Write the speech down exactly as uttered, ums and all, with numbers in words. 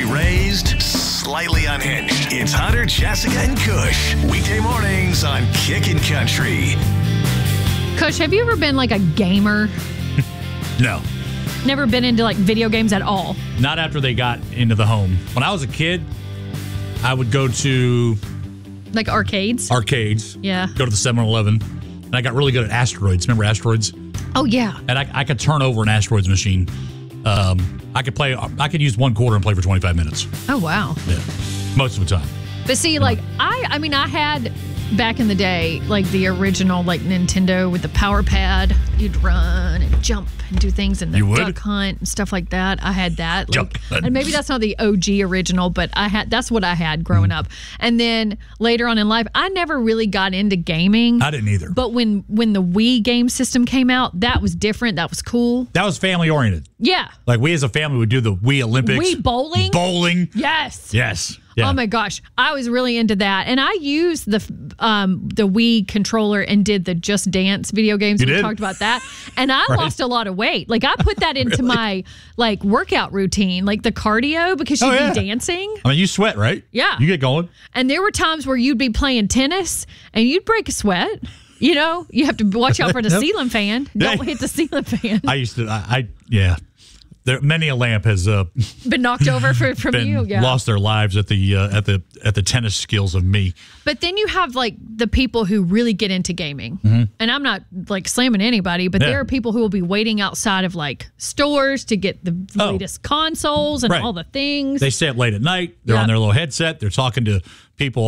raised, slightly unhinged. It's Hunter, Jessica, and Kush. Weekday mornings on Kickin' Country. Kush, have you ever been like a gamer? No. Never been into like video games at all? Not after they got into the home. When I was a kid, I would go to Like arcades? arcades. Yeah. Go to the seven eleven. And I got really good at asteroids. Remember asteroids? Oh, yeah. And I, I could turn over an asteroids machine. Um, I could play. I could use one quarter and play for twenty-five minutes. Oh, wow. Yeah, most of the time. But see, like, I, I mean, I had back in the day, like the original, like Nintendo with the power pad. You'd run and jump and do things in the You would? duck hunt and stuff like that. I had that. Like, Duck hunt. and maybe that's not the O G original, but I had. That's what I had growing Mm-hmm. up. And then later on in life, I never really got into gaming. I didn't either. But when when the Wii game system came out, that was different. That was cool. That was family oriented. Yeah. Like we as a family would do the Wii Olympics. Wii bowling? Bowling. Yes. Yes. Yeah. Oh my gosh, I was really into that, and I used the um, the Wii controller and did the Just Dance video games. You we did? talked about that, and I Right. lost a lot of weight. Like I put that into Really? my like workout routine, like the cardio, because you'd Oh, yeah. be dancing. I mean, you sweat, right? Yeah. You get going. And there were times where you'd be playing tennis and you'd break a sweat. You know, you have to watch out for the Yep. ceiling fan. Don't hit the ceiling fan. I used to. I, I yeah. There, many a lamp has uh, Been knocked over for, from been you. Yeah. lost their lives at the uh, at the at the tennis skills of me. But then you have like the people who really get into gaming. And I'm not like slamming anybody, but Yeah. there are people who will be waiting outside of like stores to get the Oh. latest consoles and Right. all the things. They stay up late at night. They're Yeah. on their little headset. They're talking to people